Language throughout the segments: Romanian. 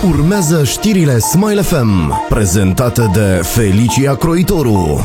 Urmează știrile Smile FM, prezentate de Felicia Croitoru.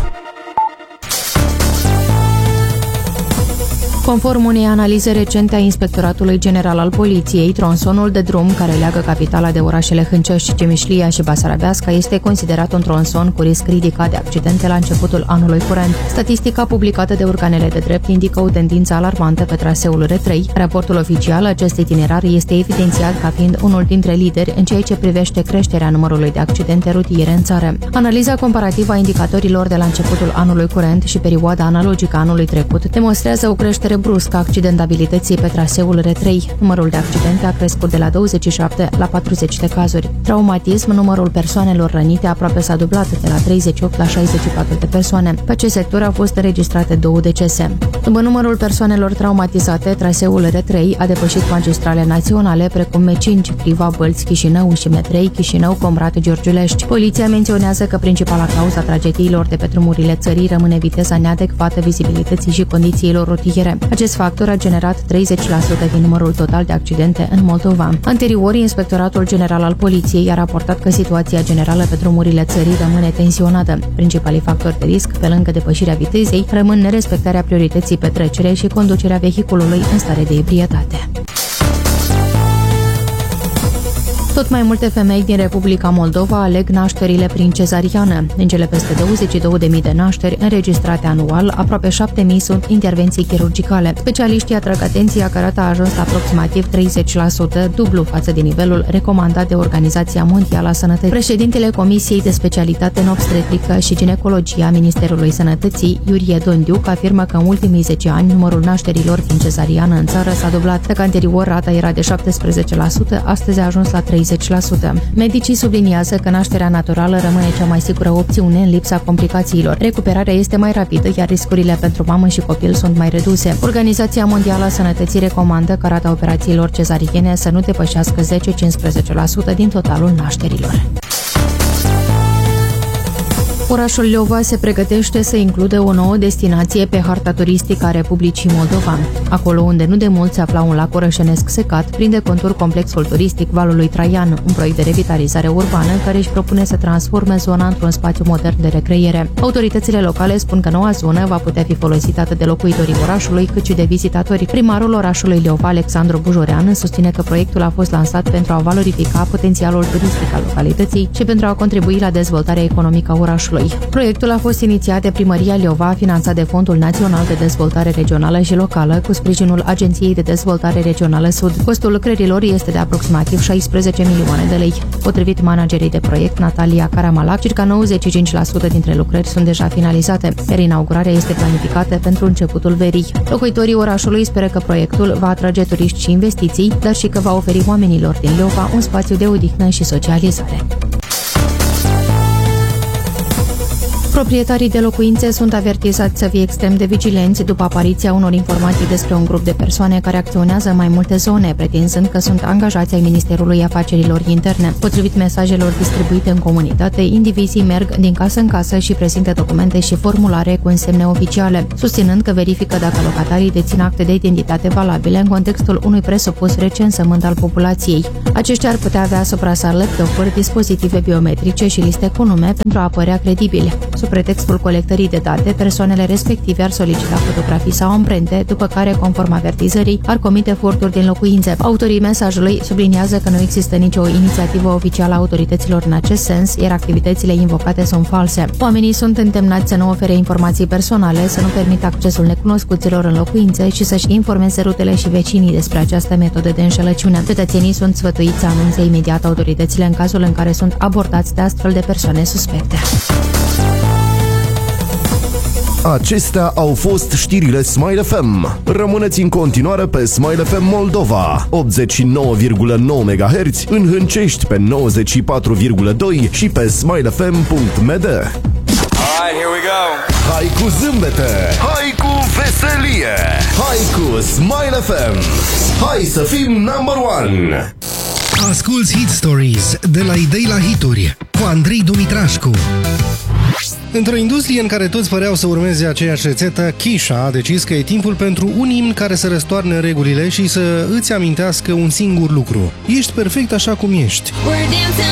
Conform unei analize recente a Inspectoratului General al Poliției, tronsonul de drum care leagă capitala de orașele Hâncești, Cimișlia și Basarabeasca este considerat un tronson cu risc ridicat de accidente la începutul anului curent. Statistica publicată de organele de drept indică o tendință alarmantă pe traseul R3. Raportul oficial acest itinerar este evidențiat ca fiind unul dintre lideri în ceea ce privește creșterea numărului de accidente rutiere în țară. Analiza comparativă a indicatorilor de la începutul anului curent și perioada analogică a anului trecut demonstrează o creștere bruscă a accidentabilității pe traseul R3. Numărul de accidente a crescut de la 27 la 40 de cazuri. Traumatism, numărul persoanelor rănite aproape s-a dublat de la 38 la 64 de persoane. Pe acest sector au fost înregistrate 2 decese. După numărul persoanelor traumatizate, traseul R3 a depășit magistrale naționale precum M5, Criva, Bălți, Chișinău și M3, Chișinău, Comrat, Giurgiulești. Poliția menționează că principala cauză a tragediilor de pe drumurile țării rămâne viteza neadecvată vizibilității și condițiilor rutiere. Acest factor a generat 30% din numărul total de accidente în Moldova. Anterior, Inspectoratul General al Poliției a raportat că situația generală pe drumurile țării rămâne tensionată. Principalii factori de risc, pe lângă depășirea vitezei, rămân nerespectarea priorității pe trecere și conducerea vehiculului în stare de ebrietate. Tot mai multe femei din Republica Moldova aleg nașterile prin cezariană. Din cele peste 22.000 de nașteri înregistrate anual, aproape 7.000 sunt intervenții chirurgicale. Specialiștii atrag atenția că rata a ajuns la aproximativ 30%, dublu față de nivelul recomandat de Organizația Mondială a Sănătății. Președintele Comisiei de Specialitate în Obstetrică și Ginecologie a Ministerului Sănătății, Iurie Dondiuc, afirmă că în ultimii 10 ani numărul nașterilor prin cezariană în țară s-a dublat. Dacă anterior rata era de 17%, astăzi a ajuns la 30%. Medicii subliniază că nașterea naturală rămâne cea mai sigură opțiune în lipsa complicațiilor. Recuperarea este mai rapidă, iar riscurile pentru mamă și copil sunt mai reduse. Organizația Mondială a Sănătății recomandă ca rata operațiilor cezariene să nu depășească 10-15% din totalul nașterilor. Orașul Leova se pregătește să includă o nouă destinație pe harta turistică a Republicii Moldova. Acolo unde nu de mult se afla un lac orășenesc secat, prinde contur complexul turistic Valul lui Traian, un proiect de revitalizare urbană care își propune să transforme zona într-un spațiu modern de recreere. Autoritățile locale spun că noua zonă va putea fi folosită atât de locuitorii orașului cât și de vizitatori. Primarul orașului Leova, Alexandru Bujorean, susține că proiectul a fost lansat pentru a valorifica potențialul turistic al localității și pentru a contribui la dezvoltarea economică a orașului. Proiectul a fost inițiat de Primăria Leova, finanțat de Fondul Național de Dezvoltare Regională și Locală, cu sprijinul Agenției de Dezvoltare Regională Sud. Costul lucrărilor este de aproximativ 16 milioane de lei. Potrivit managerii de proiect, Natalia Caramalac, circa 95% dintre lucrări sunt deja finalizate, iar inaugurarea este planificată pentru începutul verii. Locuitorii orașului speră că proiectul va atrage turiști și investiții, dar și că va oferi oamenilor din Leova un spațiu de odihnă și socializare. Proprietarii de locuințe sunt avertizați să fie extrem de vigilenți după apariția unor informații despre un grup de persoane care acționează în mai multe zone, pretinzând că sunt angajați ai Ministerului Afacerilor Interne. Potrivit mesajelor distribuite în comunitate, indivizii merg din casă în casă și prezintă documente și formulare cu însemne oficiale, susținând că verifică dacă locatarii dețin acte de identitate valabile în contextul unui presupus recensământ al populației. Aceștia ar putea avea asupra sa laptopuri, dispozitive biometrice și liste cu nume pentru a apărea credibili. Sub pretextul colectării de date, persoanele respective ar solicita fotografii sau amprente, după care, conform avertizării, ar comite furturi din locuințe. Autorii mesajului subliniază că nu există nicio inițiativă oficială a autorităților în acest sens, iar activitățile invocate sunt false. Oamenii sunt îndemnați să nu ofere informații personale, să nu permită accesul necunoscuților în locuințe și să-și informeze rutele și vecinii despre această metodă de înșelăciune. Cetățenii sunt sfătuiți să anunțe imediat autoritățile în cazul în care sunt abordați de astfel de persoane suspecte. Acestea au fost știrile Smile FM. Rămâneți în continuare pe Smile FM Moldova, 89,9 MHz, în Hâncești pe 94,2 și pe smilefm.md. Alright, here we go. Hai cu zâmbete, hai cu veselie, hai cu Smile FM. Hai să fim number one. Asculți Hit Stories de la idei la hituri cu Andrei Dumitrașcu. Într-o industrie în care toți păreau să urmeze aceeași rețetă, Kesha a decis că e timpul pentru un imn care să răstoarne regulile și să îți amintească un singur lucru. Ești perfect așa cum ești.